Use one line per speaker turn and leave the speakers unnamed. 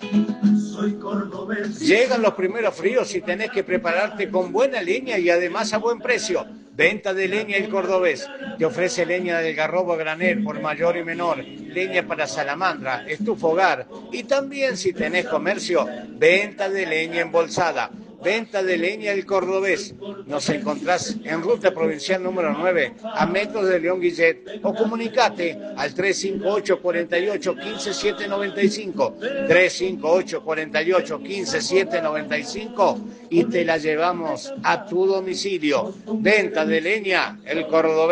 Llegan los primeros fríos y tenés que prepararte con buena leña y además a buen precio. Venta de leña El Cordobés. Te ofrece leña del garrobo a granel por mayor y menor, leña para salamandra, estufa hogar y también si tenés comercio, venta de leña embolsada. Venta de leña El Cordobés. Nos encontrás en ruta provincial número 9, a metros de León Guillet, o comunicate al 358 48 15 795, 358 48 15 795 y te la llevamos a tu domicilio. Venta de leña El Cordobés.